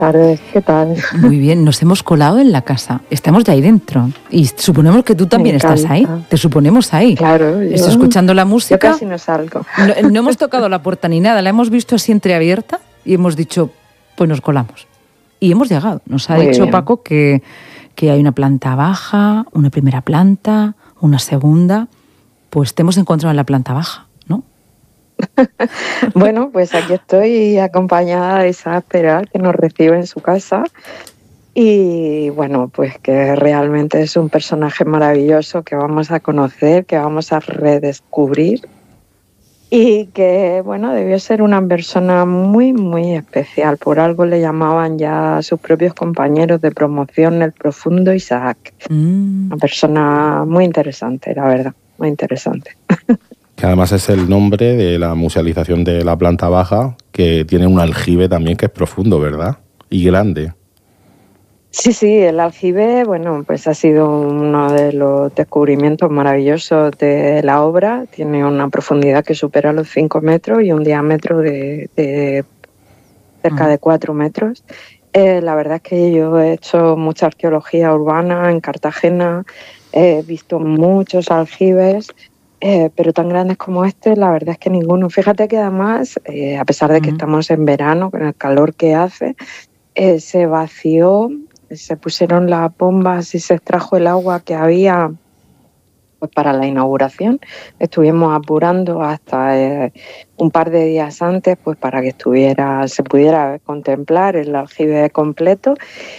Tardes, ¿qué tal? Muy bien, nos hemos colado en la casa. Estamos ya ahí dentro. Y suponemos que tú también estás ahí. Te suponemos ahí. Claro, yo... Estoy escuchando la música. Yo casi no salgo. No hemos tocado la puerta ni nada. La hemos visto así entreabierta y hemos dicho, pues nos colamos. Y hemos llegado. Nos ha dicho Paco que hay una planta baja, una primera planta, una segunda. Pues te hemos encontrado en la planta baja, ¿no? Bueno, pues aquí estoy acompañada de Isaac Peral, que nos recibe en su casa. Y bueno, pues que realmente es un personaje maravilloso que vamos a conocer, que vamos a redescubrir. Y que, bueno, debió ser una persona muy, muy especial. Por algo le llamaban ya a sus propios compañeros de promoción el profundo Isaac. Una persona muy interesante, la verdad, muy interesante. Que además es el nombre de la musealización de la planta baja, que tiene un aljibe también que es profundo, ¿verdad? Y grande. Sí, el aljibe, bueno, pues ha sido uno de los descubrimientos maravillosos de la obra. Tiene una profundidad que supera los 5 metros y un diámetro de cerca de 4 metros. La verdad es que yo he hecho mucha arqueología urbana en Cartagena, he visto muchos aljibes, pero tan grandes como este, la verdad es que ninguno. Fíjate que además, a pesar de que estamos en verano, con el calor que hace, se vació, se pusieron las bombas y se extrajo el agua que había pues para la inauguración. Estuvimos apurando hasta un par de días antes pues para que se pudiera contemplar el aljibe completo.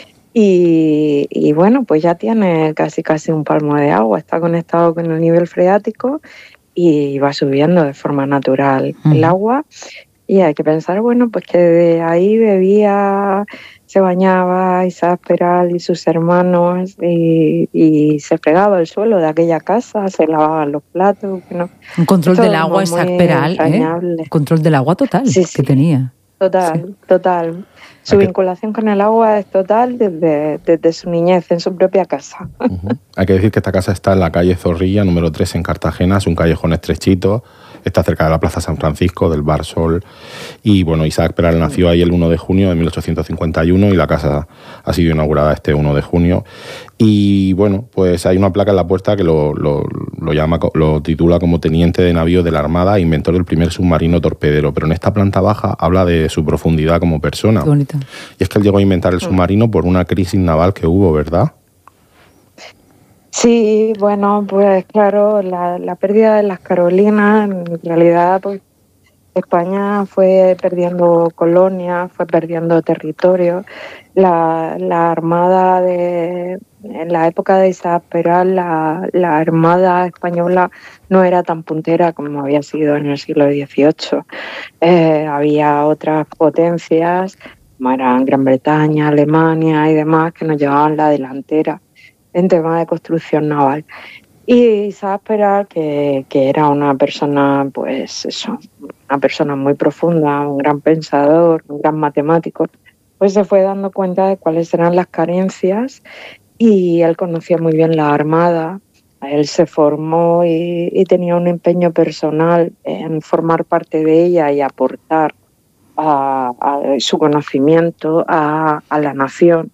Y bueno, pues ya tiene casi un palmo de agua, está conectado con el nivel freático y va subiendo de forma natural el agua. Y hay que pensar, bueno, pues que de ahí se bañaba Isaac Peral y sus hermanos y se fregaba el suelo de aquella casa, se lavaban los platos. Bueno, un control del agua, Isaac Peral, ¿eh? Control del agua total que tenía. Total. Su vinculación con el agua es total desde su niñez, en su propia casa. Hay que decir que esta casa está en la calle Zorrilla, número 3 en Cartagena, es un callejón estrechito, está cerca de la Plaza San Francisco, del Bar Sol, y bueno, Isaac Peral nació ahí el 1 de junio de 1851 y la casa ha sido inaugurada este 1 de junio. Y bueno, pues hay una placa en la puerta que lo titula como teniente de navío de la Armada, inventor del primer submarino torpedero, pero en esta planta baja habla de su profundidad como persona. Qué bonito. Y es que él llegó a inventar el submarino por una crisis naval que hubo, ¿verdad? Sí, bueno, pues claro, la pérdida de las Carolinas, en realidad, pues España fue perdiendo colonias, fue perdiendo territorio. La Armada en la época de Isaac Peral, la Armada española no era tan puntera como había sido en el siglo XVIII. Había otras potencias, como eran Gran Bretaña, Alemania y demás, que nos llevaban la delantera en tema de construcción naval. Y Isaac Peral, que era una persona, pues eso, una persona muy profunda, un gran pensador, un gran matemático, pues se fue dando cuenta de cuáles eran las carencias y él conocía muy bien la Armada. Él se formó y tenía un empeño personal en formar parte de ella y aportar a su conocimiento a la nación.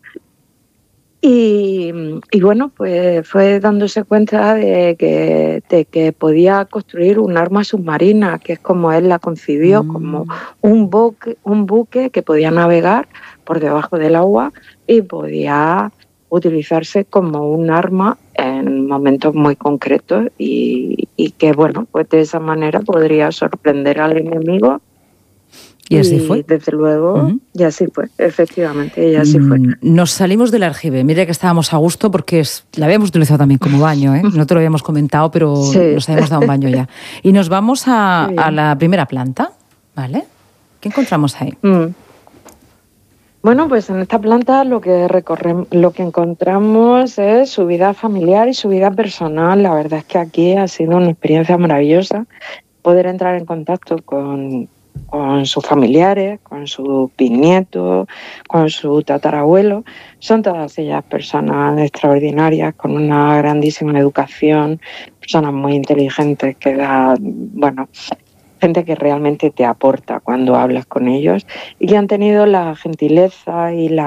Y bueno, pues fue dándose cuenta de que podía construir un arma submarina, que es como él la concibió, como un buque que podía navegar por debajo del agua y podía utilizarse como un arma en momentos muy concretos y que, bueno, pues de esa manera podría sorprender al enemigo. Y así fue. Desde luego, y así fue, efectivamente, y así fue. Nos salimos del aljibe. Mira que estábamos a gusto porque la habíamos utilizado también como baño, ¿eh? No te lo habíamos comentado, pero nos habíamos dado un baño ya. Y nos vamos a la primera planta, ¿vale? ¿Qué encontramos ahí? Bueno, pues en esta planta lo que encontramos es su vida familiar y su vida personal. La verdad es que aquí ha sido una experiencia maravillosa poder entrar en contacto con sus familiares, con sus bisnietos, con su tatarabuelo. Son todas ellas personas extraordinarias, con una grandísima educación, personas muy inteligentes que gente que realmente te aporta cuando hablas con ellos y que han tenido la gentileza y la